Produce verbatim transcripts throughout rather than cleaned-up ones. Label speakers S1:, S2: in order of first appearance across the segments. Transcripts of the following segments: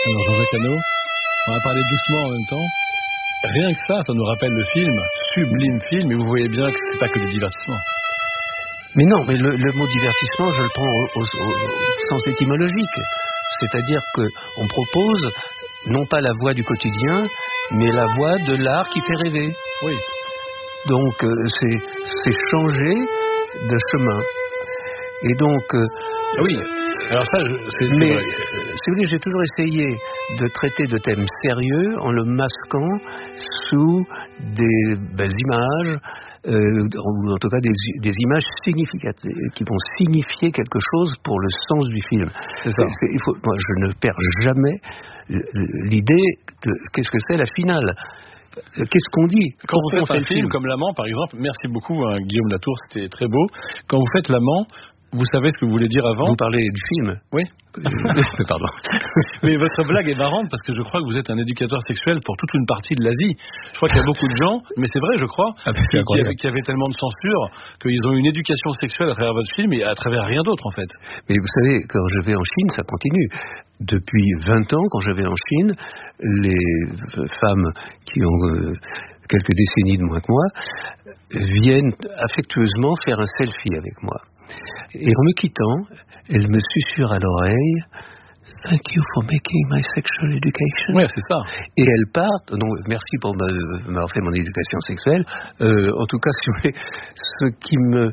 S1: Alors Jean-Jacques Hano, on va parler doucement en même temps. Rien que ça, ça nous rappelle le film, sublime film, et vous voyez bien que c'est pas que du divertissement.
S2: Mais non, mais le, le mot divertissement, je le prends au, au, au sens étymologique. C'est-à-dire qu'on propose non pas la voie du quotidien, mais la voie de l'art qui fait rêver.
S1: Oui.
S2: Donc euh, c'est, c'est changer de chemin. Et donc... Euh,
S1: oui. Alors ça, je, c'est, c'est
S2: mais,
S1: vrai.
S2: Si vous voulez, j'ai toujours essayé de traiter de thèmes sérieux en le masquant sous des belles images, euh, ou en tout cas des, des images significatives, qui vont signifier quelque chose pour le sens du film.
S1: C'est ça.
S2: C'est, il faut, moi, je ne perds jamais l'idée de qu'est-ce que c'est la finale. Qu'est-ce qu'on dit
S1: quand, quand vous faites un film, film comme L'Amant, par exemple? Merci beaucoup, hein, Guillaume Latour, c'était très beau. Quand vous faites L'Amant, vous savez ce que vous voulez dire avant?
S2: Vous parlez du film?
S1: Oui.
S2: Pardon.
S1: Mais votre blague est marrante parce que je crois que vous êtes un éducateur sexuel pour toute une partie de l'Asie. Je crois qu'il y a beaucoup de gens, mais c'est vrai, je crois, ah, qui, qui, avaient, qui avaient tellement de censure qu'ils ont une éducation sexuelle à travers votre film et à travers rien d'autre, en fait.
S2: Mais vous savez, quand je vais en Chine, ça continue. Depuis vingt ans, quand je vais en Chine, les femmes qui ont euh, quelques décennies de moins que moi viennent affectueusement faire un selfie avec moi. Et en me quittant, elle me susurre à l'oreille « Thank you for making my sexual education ».
S1: Oui, c'est ça.
S2: Et elle part, donc merci pour m'avoir fait mon éducation sexuelle. Euh, en tout cas, si vous voulez, ce qui me...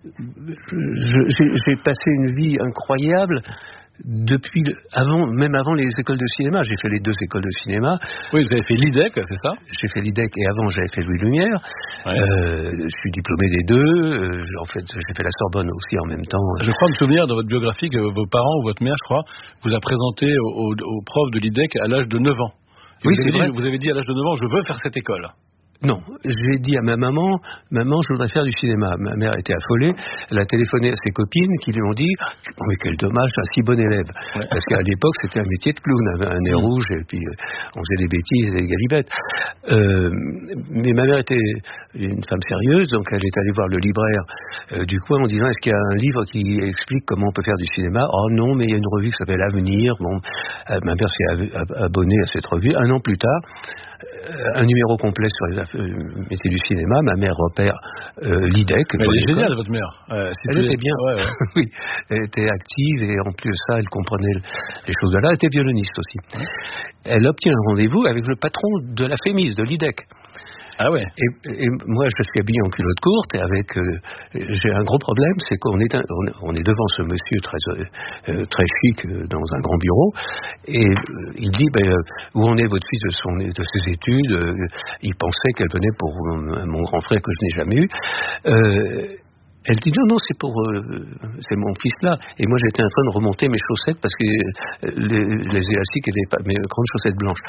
S2: Je, j'ai, j'ai passé une vie incroyable depuis, avant, même avant les écoles de cinéma. J'ai fait les deux écoles de cinéma.
S1: Oui, vous avez fait l'I D E C, c'est ça?
S2: J'ai fait l'I D E C et avant j'avais fait Louis Lumière. Ouais. Euh, je suis diplômé des deux. Euh, en fait, j'ai fait la Sorbonne aussi en même temps.
S1: Je crois me souvenir dans votre biographie que vos parents ou votre mère, je crois, vous a présenté au, au, au prof de l'I D E C à l'âge de neuf ans. Et
S2: oui,
S1: vous,
S2: c'est
S1: avez
S2: vrai.
S1: Dit, vous avez dit à l'âge de neuf ans, je veux faire cette école.
S2: Non, j'ai dit à ma maman, maman, je voudrais faire du cinéma. Ma mère était affolée, elle a téléphoné à ses copines qui lui ont dit, oh, mais quel dommage, un si bon élève. Ouais. Parce qu'à l'époque, c'était un métier de clown, un, un nez mmh. rouge, et puis on faisait des bêtises et des galibettes. Euh, mais ma mère était une femme sérieuse, donc elle est allée voir le libraire euh, du coin en disant, est-ce qu'il y a un livre qui explique comment on peut faire du cinéma? Oh non, mais il y a une revue qui s'appelle Avenir. Bon, euh, ma mère s'est abonnée à cette revue. Un an plus tard, un numéro complet sur les euh, métiers du cinéma. Ma mère repère euh, l'I D E C.
S1: Mais elle est géniale, votre mère.
S2: Euh, elle était bien. Ouais, ouais. Oui, elle était active et en plus de ça, elle comprenait les choses de là. Elle était violoniste aussi. Ouais. Elle obtient un rendez-vous avec le patron de la Fémis, de l'I D E C.
S1: Ah ouais.
S2: Et, et moi, je suis habillé en culotte courte et avec, euh, j'ai un gros problème, c'est qu'on est, un, on est devant ce monsieur très, euh, très chic euh, dans un grand bureau et euh, il dit, ben, où en est votre fils de, son, de ses études? euh, Il pensait qu'elle venait pour mon, mon grand frère que je n'ai jamais eu. Euh, Elle dit non, non, c'est pour, euh, c'est mon fils là. Et moi, j'étais en train de remonter mes chaussettes parce que les, les élastiques étaient pas, mes grandes chaussettes blanches.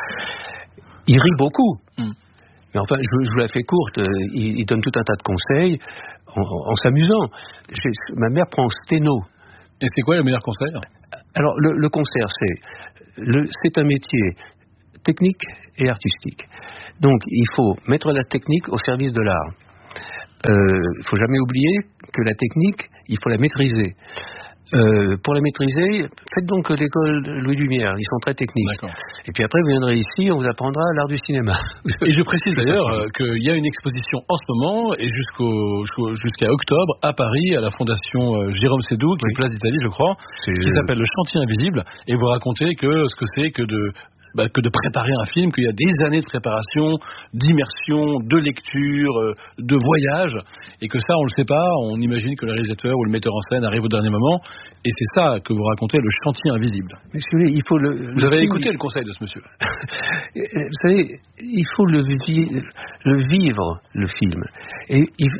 S2: Il rit beaucoup. Mm. Mais enfin, je, je vous la fais courte, il, il donne tout un tas de conseils en, en, en s'amusant. J'ai, ma mère prend sténo.
S1: Et c'est quoi le meilleur conseil?
S2: Alors, le, le concert, c'est, le, c'est un métier technique et artistique. Donc, il faut mettre la technique au service de l'art. Il euh, ne faut jamais oublier que la technique, il faut la maîtriser. Euh, pour la maîtriser, faites donc l'école Louis Lumière, ils sont très techniques.
S1: D'accord.
S2: Et puis après, vous viendrez ici, on vous apprendra l'art du cinéma.
S1: Et je précise d'ailleurs euh, qu'il y a une exposition en ce moment, et jusqu'au, jusqu'au, jusqu'à octobre, à Paris, à la Fondation euh, Jérôme Sédou, qui oui. est Place d'Italie, je crois, c'est... qui s'appelle Le Chantier Invisible, et vous racontez que ce que c'est que de... Bah, que de préparer un film, qu'il y a des années de préparation, d'immersion, de lecture, euh, de voyage, et que ça, on le sait pas, on imagine que le réalisateur ou le metteur en scène arrive au dernier moment, et c'est ça que vous racontez, le chantier invisible.
S2: Mais si vous voulez, il faut le...
S1: Vous avez écouté il... le conseil de ce monsieur.
S2: Vous savez, il faut le, vi... le vivre, le film. Et il...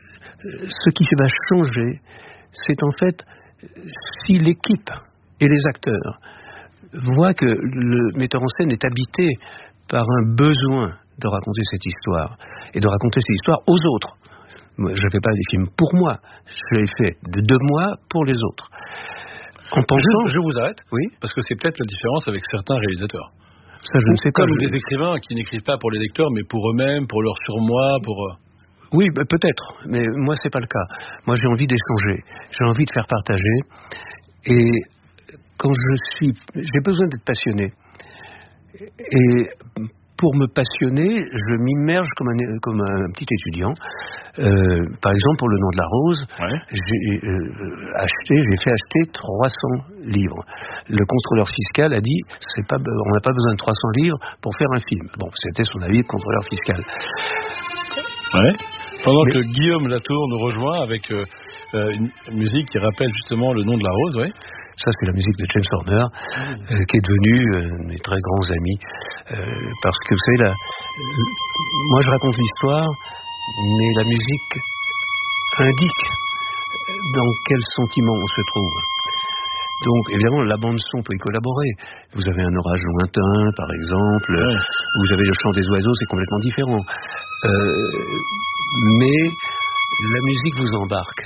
S2: ce qui va changer, c'est en fait, si l'équipe et les acteurs voit que le metteur en scène est habité par un besoin de raconter cette histoire et de raconter cette histoire aux autres. Moi, je ne fais pas des films pour moi, je les fais de, de moi pour les autres. En pensant,
S1: je, je vous arrête,
S2: oui,
S1: parce que c'est peut-être la différence avec certains réalisateurs.
S2: Ça, je ne sais pas.
S1: Comme
S2: je...
S1: des écrivains qui n'écrivent pas pour les lecteurs, mais pour eux-mêmes, pour leur surmoi, pour.
S2: Oui, bah, peut-être, mais moi c'est pas le cas. Moi j'ai envie d'échanger, j'ai envie de faire partager et quand je suis, j'ai besoin d'être passionné. Et pour me passionner, je m'immerge comme un, comme un petit étudiant. Euh, par exemple, pour Le Nom de la Rose, ouais. j'ai euh, acheté, j'ai fait acheter trois cents livres. Le contrôleur fiscal a dit, c'est pas, on n'a pas besoin de trois cents livres pour faire un film. Bon, c'était son avis de contrôleur fiscal.
S1: Ouais. Pendant Mais... que Guillaume Latour nous rejoint avec euh, une musique qui rappelle justement Le Nom de la Rose, ouais.
S2: Ça, c'est la musique de James Horner, euh, qui est devenu euh, mes très grands amis. Euh, parce que, vous savez, la, euh, moi, je raconte l'histoire, mais la musique indique dans quel sentiment on se trouve. Donc, évidemment, la bande-son peut y collaborer. Vous avez un orage lointain, par exemple. Ouais. Vous avez le chant des oiseaux, c'est complètement différent. Euh, mais la musique vous embarque.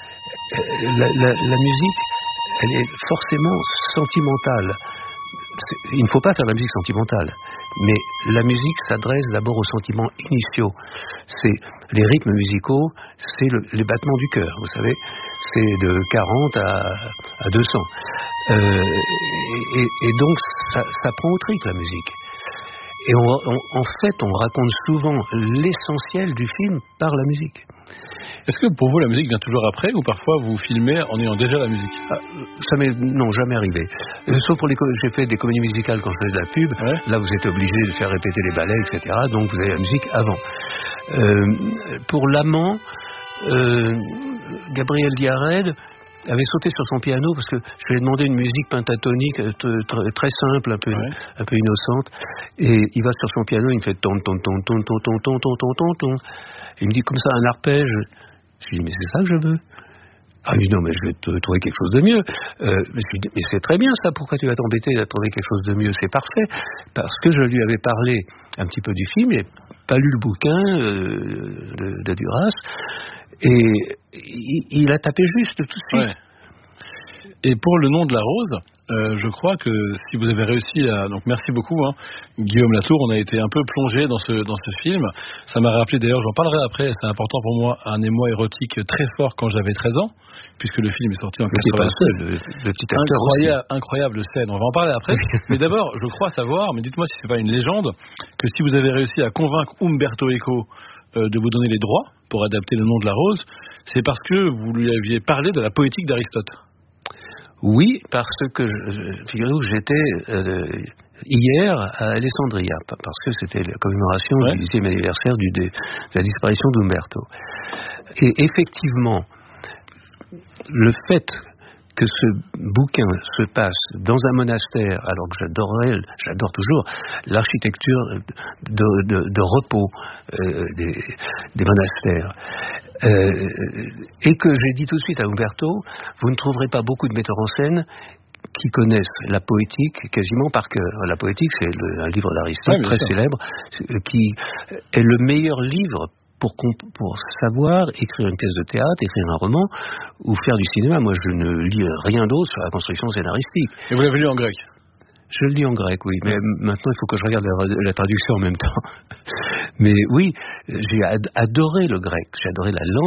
S2: La, la, la musique... elle est forcément sentimentale. Il ne faut pas faire de la musique sentimentale, mais la musique s'adresse d'abord aux sentiments initiaux. C'est les rythmes musicaux, c'est le, les battements du cœur, vous savez, c'est de quarante à, à deux cents. Euh, et, et donc, ça, ça prend au trick, la musique. Et on, on, en fait, on raconte souvent l'essentiel du film par la musique.
S1: Est-ce que pour vous la musique vient toujours après ou parfois vous filmez en ayant déjà la musique?
S2: Ah, ça m'est non jamais arrivé. Euh, sauf pour les j'ai fait des comédies musicales quand je faisais de la pub. Ouais. Là vous êtes obligé de faire répéter les ballets, et cetera. Donc vous avez la musique avant. Euh, pour l'amant, euh, Gabriel Diarède avait sauté sur son piano parce que je lui ai demandé une musique pentatonique très, très simple, un peu, ouais. un peu innocente. Et il va sur son piano, il me fait ton ton ton ton ton ton ton ton ton ton ton. Il me dit comme ça un arpège. Je lui dis mais c'est ça que je veux. Ah oui non mais je vais te trouver quelque chose de mieux. Euh, je lui dis mais c'est très bien ça. Pourquoi tu vas t'embêter à trouver quelque chose de mieux? C'est parfait parce que je lui avais parlé un petit peu du film. Il n'a pas lu le bouquin euh, de, de Duras. Et il, il a tapé juste tout de suite.
S1: Ouais. Et pour Le Nom de la Rose, euh, je crois que si vous avez réussi à... Donc merci beaucoup, hein, Guillaume Latour, on a été un peu plongé dans ce, dans ce film. Ça m'a rappelé, d'ailleurs, j'en parlerai après, c'est important pour moi, un émoi érotique très fort quand j'avais treize ans, puisque le film est sorti en quatre-vingt-seize.
S2: Le, le petit acteur
S1: incroyable, incroyable scène, on va en parler après. Mais d'abord, je crois savoir, mais dites-moi si c'est pas une légende, que si vous avez réussi à convaincre Umberto Eco euh, de vous donner les droits pour adapter Le Nom de la Rose, c'est parce que vous lui aviez parlé de la poétique d'Aristote.
S2: Oui, parce que, figurez-vous que j'étais euh, hier à Alessandria, parce que c'était la commémoration ouais. du dixième anniversaire du, de, de la disparition d'Umberto. Et effectivement, le fait que ce bouquin se passe dans un monastère, alors que j'adorais, j'adore toujours l'architecture de, de, de repos euh, des, des monastères, euh, et que j'ai dit tout de suite à Umberto, vous ne trouverez pas beaucoup de metteurs en scène qui connaissent la poétique quasiment par cœur. La poétique, c'est le, un livre d'Aristote ouais, très sûr. célèbre, qui est le meilleur livre Pour, pour savoir écrire une pièce de théâtre, écrire un roman ou faire du cinéma. Moi, je ne lis rien d'autre sur la construction scénaristique.
S1: Et vous l'avez lu en grec?
S2: Je le lis en grec, oui. Mais maintenant, il faut que je regarde la, la traduction en même temps. Mais oui, j'ai ad- adoré le grec. J'ai adoré la langue.